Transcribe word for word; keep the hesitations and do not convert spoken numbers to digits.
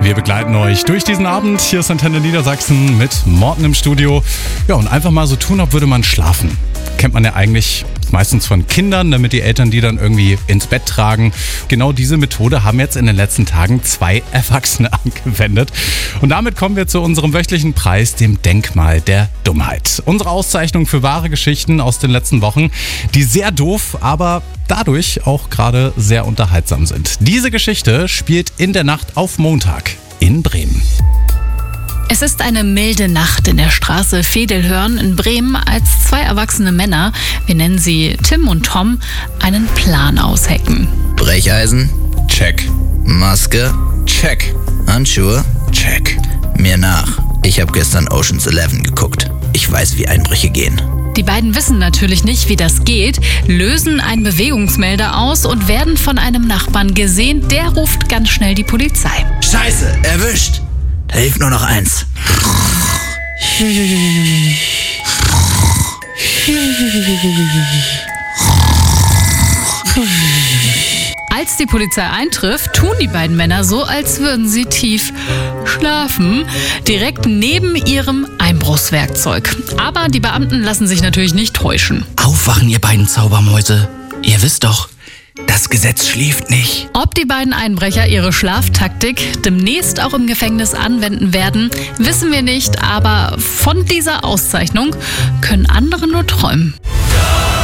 Wir begleiten euch durch diesen Abend. Hier ist Antenne Niedersachsen mit Morten im Studio. Ja, und einfach mal so tun, als würde man schlafen. Kennt man ja eigentlich meistens von Kindern, damit die Eltern die dann irgendwie ins Bett tragen. Genau diese Methode haben jetzt in den letzten Tagen zwei Erwachsene angewendet. Und damit kommen wir zu unserem wöchentlichen Preis, dem Denkmal der Dummheit. Unsere Auszeichnung für wahre Geschichten aus den letzten Wochen, die sehr doof, aber dadurch auch gerade sehr unterhaltsam sind. Diese Geschichte spielt in der Nacht auf Montag in Bremen. Es ist eine milde Nacht in der Straße Vedelhörn in Bremen, als zwei erwachsene Männer, wir nennen sie Tim und Tom, einen Plan aushecken. Brecheisen? Check. Maske? Check. Handschuhe? Check. Mir nach. Ich habe gestern Ocean's Eleven geguckt. Ich weiß, wie Einbrüche gehen. Die beiden wissen natürlich nicht, wie das geht, lösen einen Bewegungsmelder aus und werden von einem Nachbarn gesehen. Der ruft ganz schnell die Polizei. Scheiße, erwischt! Da hilft nur noch eins. Als die Polizei eintrifft, tun die beiden Männer so, als würden sie tief schlafen, direkt neben ihrem Einbruchswerkzeug. Aber die Beamten lassen sich natürlich nicht täuschen. Aufwachen, ihr beiden Zaubermäuse. Ihr wisst doch, das Gesetz schläft nicht. Ob die beiden Einbrecher ihre Schlaftaktik demnächst auch im Gefängnis anwenden werden, wissen wir nicht. Aber von dieser Auszeichnung können andere nur träumen.